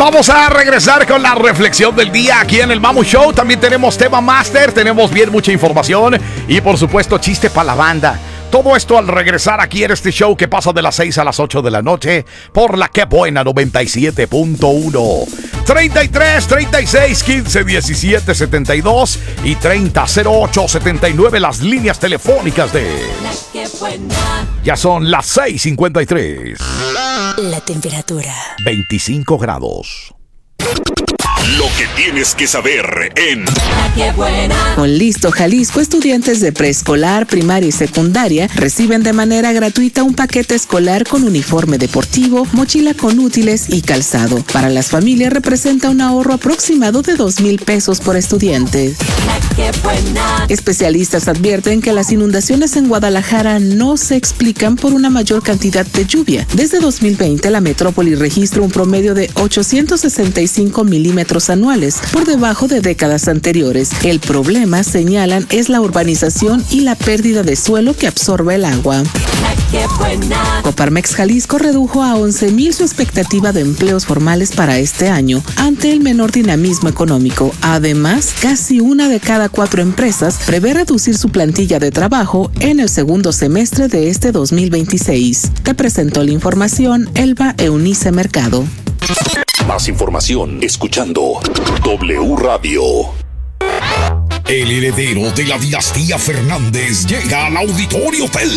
Vamos a regresar con la reflexión del día aquí en el Mamu Show. También tenemos tema máster, tenemos bien mucha información y por supuesto chiste para la banda. Todo esto al regresar aquí en este show que pasa de las 6 a las 8 de la noche por la Que Buena 97.1. 33 36 15 17 72 y 30 08 79 las líneas telefónicas de La Que Buena. Ya son las 6:53. La temperatura 25 grados. Lo que tienes que saber en La Que Buena. Con Listo Jalisco, estudiantes de preescolar, primaria y secundaria reciben de manera gratuita un paquete escolar con uniforme deportivo, mochila con útiles y calzado. Para las familias representa un ahorro aproximado de 2,000 pesos por estudiante. La Que Buena. Especialistas advierten que las inundaciones en Guadalajara no se explican por una mayor cantidad de lluvia. Desde 2020, la metrópoli registra un promedio de 865 milímetros anuales, por debajo de décadas anteriores. El problema, señalan, es la urbanización y la pérdida de suelo que absorbe el agua. La Que Buena. Coparmex Jalisco redujo a 11,000 su expectativa de empleos formales para este año, ante el menor dinamismo económico. Además, casi 1 de cada 4 empresas prevé reducir su plantilla de trabajo en el segundo semestre de este 2026. Te presentó la información Elba Eunice Mercado. Más información escuchando W Radio. El heredero de la dinastía Fernández llega al Auditorio Hotel